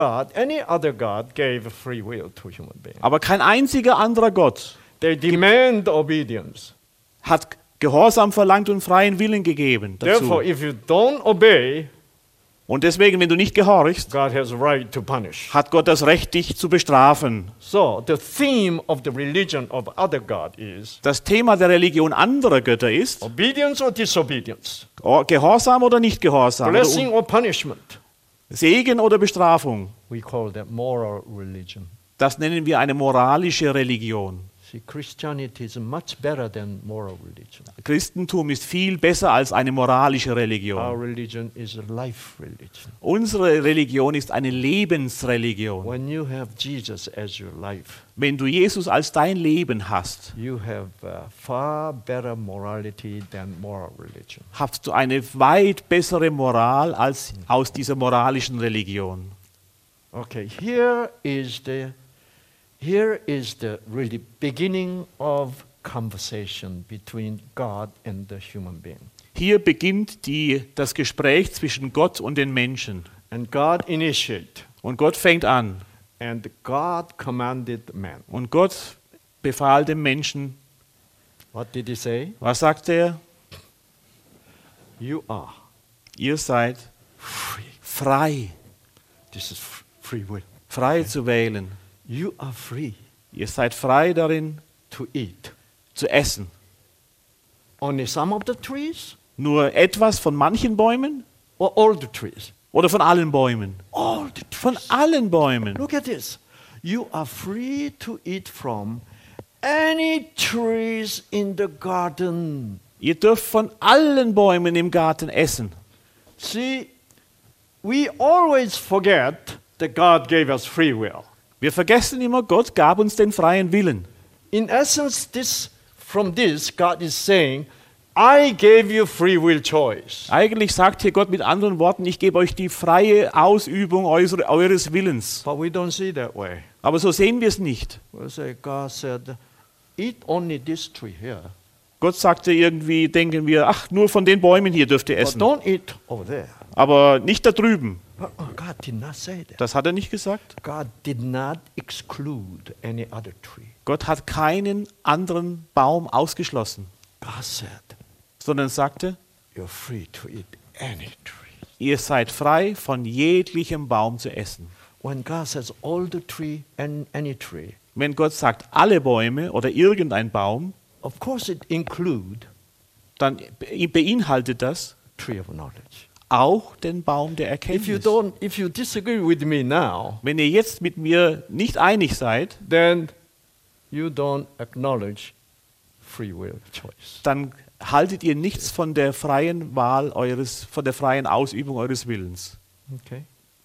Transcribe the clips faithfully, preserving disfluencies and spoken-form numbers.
God, any other God gave free will to human beings. Aber kein einziger anderer Gott They demand obedience. hat Gehorsam verlangt und freien Willen gegeben dazu. Therefore, if you don't obey, Und deswegen, wenn du nicht gehorchst, God has a right to punish. hat Gott das Recht, dich zu bestrafen. So, the theme of the religion of other God is Das Thema der Religion anderer Götter ist obedience or disobedience, oh, Gehorsam oder nicht Gehorsam, oder blessing or punishment. Segen oder Bestrafung. We call that moral religion. Das nennen wir eine moralische Religion. See, Christianity is much better than moral religion. Christentum ist viel besser als eine moralische Our Religion. religion is a life religion. Unsere Religion ist eine Lebensreligion. When you have Jesus as your life, Wenn du Jesus als dein Leben hast, you have uh, far better morality than moral religion. hast du eine weit bessere Moral als aus dieser moralischen Religion. Okay, here is the here is the really beginning of conversation between God and the human being. Hier beginnt die, das Gespräch zwischen Gott und den Menschen. And God initiate, Und Gott fängt an. and God commanded man. Und Gott befahl dem Menschen, What did he say? was sagt er? You are Ihr seid free. frei, This is f- free will. frei zu wählen. You are free Ihr seid frei darin, to eat. zu essen. Only some of the trees Nur etwas von manchen Bäumen or all the trees? oder von allen Bäumen? All the Von trees. allen Bäumen. Look at this. You are free to eat from any trees in the garden. Ihr dürft von allen Bäumen im Garten essen. See, we always forget that God gave us free will. Wir vergessen immer, Gott gab uns den freien Willen. In essence, this from this, God is saying, I gave you free will choice. Eigentlich sagt hier Gott mit anderen Worten, ich gebe euch die freie Ausübung eure- eures Willens. But we don't see that way. Aber so sehen wir es nicht. We say, God said, eat only this tree here. Gott sagte irgendwie, denken wir, ach, nur von den Bäumen hier dürft ihr But essen. don't eat over there. Aber nicht da drüben. Uh-uh, God did not say that. Das hat er nicht gesagt. God did not exclude any other tree. Gott hat keinen anderen Baum ausgeschlossen, God said, sondern sagte, you're free to eat any tree. ihr seid frei, von jeglichem Baum zu essen. When God says all the tree and any tree, Wenn Gott sagt, alle Bäume oder irgendein Baum, of course it include dann be- beinhaltet das tree of knowledge. auch den Baum der If you Erkenntnis. don't, if you disagree with me now, Wenn ihr jetzt mit mir nicht einig seid, then you don't acknowledge free will choice. dann haltet ihr nichts von der freien Wahl eures, von der freien Ausübung eures Willens. Okay.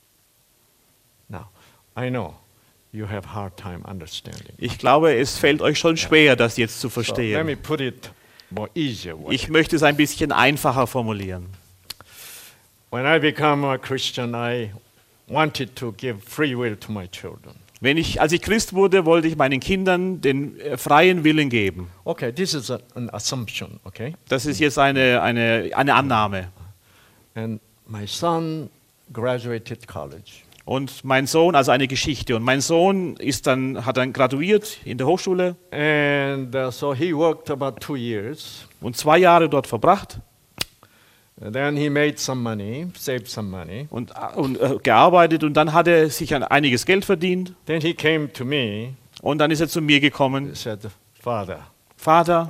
Now, I know you have hard time understanding. Ich glaube, es fällt euch schon schwer, das jetzt zu So let me verstehen. put it more easier way. Ich möchte es ein bisschen einfacher formulieren. When I became a Christian, I wanted to give free will to my children. Wenn ich, als ich Christ wurde, wollte ich meinen Kindern den äh, freien Willen geben. Okay, this is a, an assumption, okay? Das ist jetzt eine, eine, eine Annahme. And my son graduated college. Und mein Sohn, also eine Geschichte. Und mein Sohn ist dann, hat dann graduiert in der Hochschule And uh, so he worked about two years. und zwei Jahre dort verbracht And then he made some money, saved some money. und, und äh, gearbeitet. Und dann hat er sich ein, einiges Geld verdient. Then he came to me Und dann ist er zu mir gekommen. and said, Father, Vater,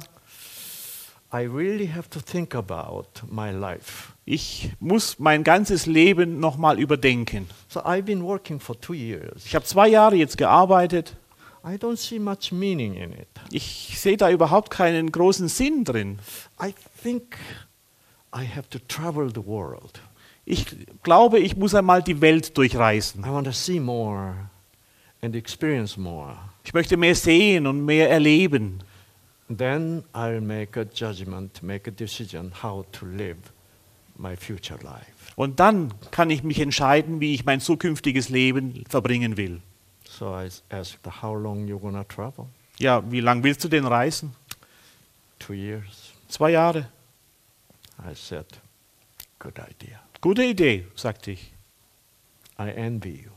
I really have to think about my life. ich muss mein ganzes Leben nochmal überdenken. So I've been working for two years. Ich habe zwei Jahre jetzt gearbeitet. I don't see much meaning in it. Ich sehe da überhaupt keinen großen Sinn drin. I think I have to travel the world. Ich glaube, ich muss einmal die Welt durchreisen. I want to see more and experience more. Ich möchte mehr sehen und mehr erleben. Then I'll make a judgment, make a decision how to live my future life. Und dann kann ich mich entscheiden, wie ich mein zukünftiges Leben verbringen will. So I s- asked, how long you gonna travel? Ja, wie lange willst du denn reisen? Two years. Zwei Jahre. I said, good idea. Gute Idee, sagte ich. I envy you.